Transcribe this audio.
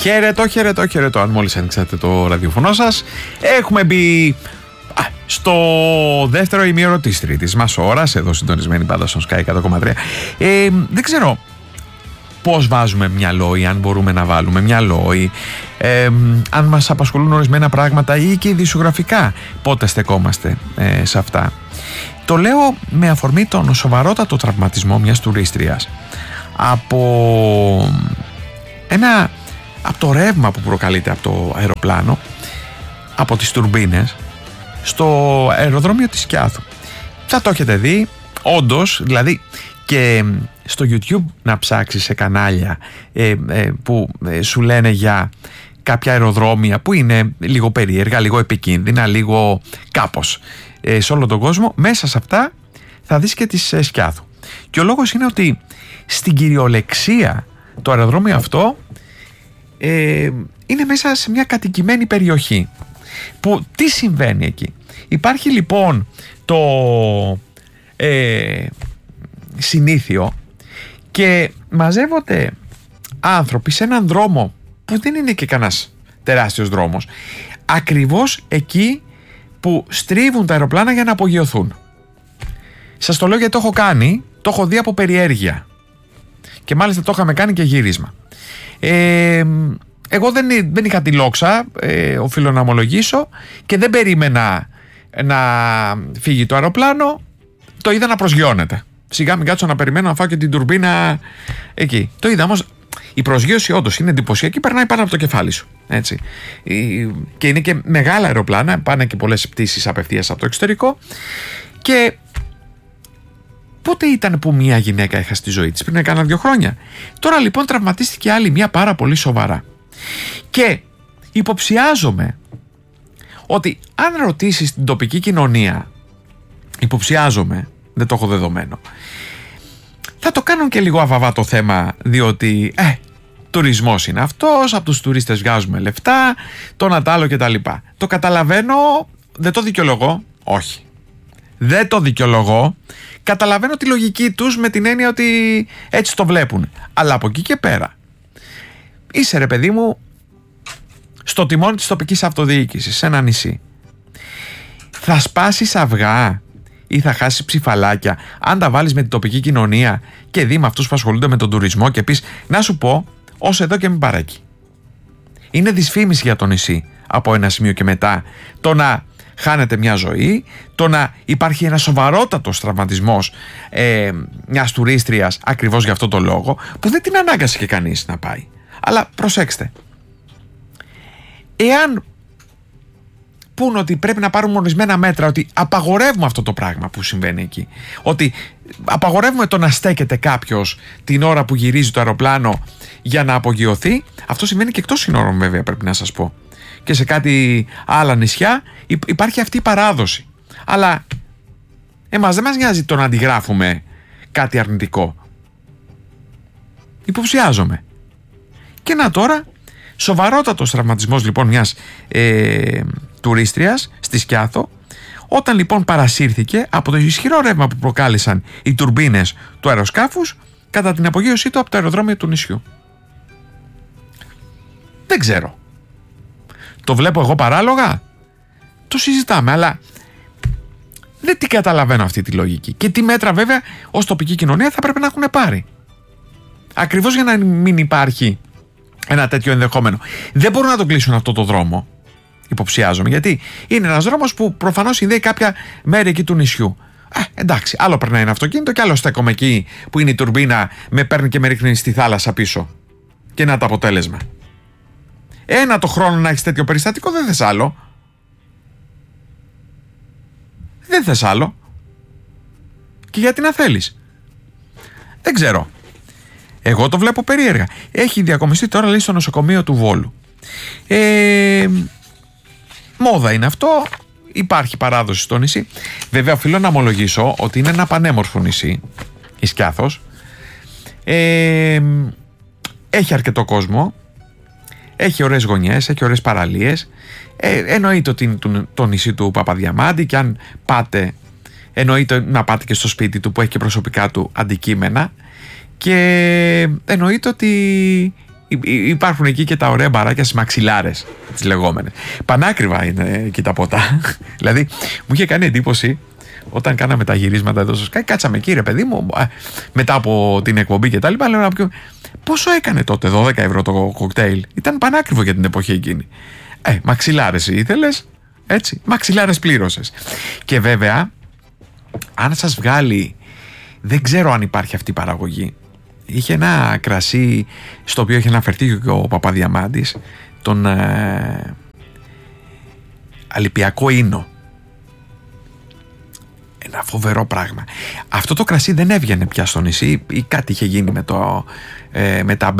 Χαιρετώ. Αν μόλις ανοίξατε το ραδιοφωνό σας, έχουμε μπει στο δεύτερο ημίωρο της τρίτης μας ώρας, εδώ συντονισμένη πάντα στον Sky 100,3. Δεν ξέρω πώς βάζουμε μυαλό ή αν μπορούμε να βάλουμε μυαλό ή αν μας απασχολούν ορισμένα πράγματα ή και ειδησιογραφικά πότε στεκόμαστε σε αυτά. Το λέω με αφορμή τον σοβαρότατο τραυματισμό μιας τουρίστριας από το ρεύμα που προκαλείται από το αεροπλάνο, από τις τουρμπίνες στο αεροδρόμιο της Σκιάθου. Θα το έχετε δει όντως, δηλαδή και στο YouTube να ψάξεις σε κανάλια που σου λένε για κάποια αεροδρόμια που είναι λίγο περίεργα, λίγο επικίνδυνα, λίγο κάπως σε όλο τον κόσμο, μέσα σε αυτά θα δεις και της Σκιάθου. Και ο λόγος είναι ότι στην κυριολεξία το αεροδρόμιο αυτό είναι μέσα σε μια κατοικημένη περιοχή. Που τι συμβαίνει εκεί? Υπάρχει λοιπόν το συνήθιο και μαζεύονται άνθρωποι σε έναν δρόμο που δεν είναι και κανένας τεράστιος δρόμος, ακριβώς εκεί που στρίβουν τα αεροπλάνα για να απογειωθούν. Σας το λέω γιατί το έχω κάνει, το έχω δει από περιέργεια και μάλιστα το είχαμε κάνει και γύρισμα. Εγώ δεν είχα τη λόξα, οφείλω να ομολογήσω, και δεν περίμενα να φύγει το αεροπλάνο. Το είδα να προσγειώνεται. Σιγά μην κάτσω να περιμένω να φάω και την τουρμπίνα εκεί. Το είδα όμως. Η προσγείωση όντως είναι εντυπωσιακή, περνάει πάνω από το κεφάλι σου. Έτσι. Και είναι και μεγάλα αεροπλάνα, πάνε και πολλές πτήσεις απευθείας από το εξωτερικό. Και πότε ήταν που μια γυναίκα έχασε τη ζωή της? Πριν κάνα 2 χρόνια. Τώρα λοιπόν τραυματίστηκε άλλη μια πάρα πολύ σοβαρά. Και υποψιάζομαι ότι αν ρωτήσεις την τοπική κοινωνία, υποψιάζομαι, δεν το έχω δεδομένο, θα το κάνουν και λίγο αβαβά το θέμα, διότι τουρισμός είναι αυτός, από τους τουρίστες βγάζουμε λεφτά, το Νατάλο κτλ. Το καταλαβαίνω, δεν το δικαιολογώ, όχι. Δεν το δικαιολογώ, καταλαβαίνω τη λογική τους με την έννοια ότι έτσι το βλέπουν. Αλλά από εκεί και πέρα, είσαι ρε παιδί μου στο τιμόνι της τοπικής αυτοδιοίκησης, σε ένα νησί. Θα σπάσεις αυγά ή θα χάσεις ψηφαλάκια αν τα βάλεις με την τοπική κοινωνία και δει με αυτούς που ασχολούνται με τον τουρισμό και πεις, να σου πω, ως εδώ και μην παρέκει. Είναι δυσφήμιση για το νησί από ένα σημείο και μετά το να χάνεται μια ζωή, το να υπάρχει ένα σοβαρότατος τραυματισμός μιας τουρίστριας ακριβώς για αυτό το λόγο, που δεν την ανάγκασε και κανείς να πάει. Αλλά προσέξτε, εάν πούν ότι πρέπει να πάρουμε ορισμένα μέτρα, ότι απαγορεύουμε αυτό το πράγμα που συμβαίνει εκεί, ότι απαγορεύουμε το να στέκεται κάποιος την ώρα που γυρίζει το αεροπλάνο για να απογειωθεί, αυτό συμβαίνει και εκτός συνόρων βέβαια, πρέπει να σας πω, και σε κάτι άλλα νησιά υπάρχει αυτή η παράδοση. Αλλά εμάς δεν μας νοιάζει το να αντιγράφουμε κάτι αρνητικό. Υποψιάζομαι. Και να τώρα, σοβαρότατος τραυματισμός λοιπόν μιας τουρίστριας στη Σκιάθο, όταν λοιπόν παρασύρθηκε από το ισχυρό ρεύμα που προκάλεσαν οι τουρμπίνες του αεροσκάφους κατά την απογείωσή του από το αεροδρόμιο του νησιού. Δεν ξέρω. Το βλέπω εγώ παράλογα? Το συζητάμε, αλλά δεν την καταλαβαίνω αυτή τη λογική. Και τι μέτρα βέβαια ως τοπική κοινωνία θα πρέπει να έχουν πάρει. Ακριβώς για να μην υπάρχει ένα τέτοιο ενδεχόμενο. Δεν μπορούν να τον κλείσουν αυτό το δρόμο, υποψιάζομαι, γιατί είναι ένας δρόμος που προφανώς συνδέει κάποια μέρη εκεί του νησιού. Εντάξει, άλλο περνάει ένα αυτοκίνητο και άλλο στέκομαι εκεί που είναι η τουρμπίνα, με παίρνει και με ρίχνει στη θάλασσα πίσω. Και να το αποτέλεσμα. Ένα το χρόνο να έχεις τέτοιο περιστατικό, δεν θες άλλο. Δεν θες άλλο. Και γιατί να θέλεις? Δεν ξέρω. Εγώ το βλέπω περίεργα. Έχει διακομιστεί τώρα, λέει, στο νοσοκομείο του Βόλου. Μόδα είναι αυτό. Υπάρχει παράδοση στο νησί. Βέβαια, οφείλω να ομολογήσω ότι είναι ένα πανέμορφο νησί, η Σκιάθος. Έχει αρκετό κόσμο. Έχει ωραίες γωνιές, έχει ωραίες παραλίες. Εννοείται ότι είναι το νησί του Παπαδιαμάντη, και αν πάτε, εννοείται να πάτε και στο σπίτι του που έχει και προσωπικά του αντικείμενα. Και εννοείται ότι Υπάρχουν εκεί και τα ωραία μπαράκια στις μαξιλάρες, τις λεγόμενες. Πανάκριβα είναι εκεί τα ποτά. Δηλαδή, μου είχε κάνει εντύπωση όταν κάναμε τα γυρίσματα εδώ στο Sky. Κάτσαμε εκεί, ρε παιδί μου, μετά από την εκπομπή και τα λοιπά. Λέω, πόσο έκανε τότε 12 ευρώ το κοκτέιλ? Ήταν πανάκριβο για την εποχή εκείνη. Μαξιλάρες ήθελες, έτσι, μαξιλάρες πλήρωσες. Και βέβαια, αν σας βγάλει, δεν ξέρω αν υπάρχει αυτή η παραγωγή. Είχε ένα κρασί στο οποίο είχε αναφερθεί και ο Παπαδιαμάντης, τον Αλιπιακό Ίνο. Ένα φοβερό πράγμα. Αυτό το κρασί δεν έβγαινε πια στο νησί ή κάτι είχε γίνει με τα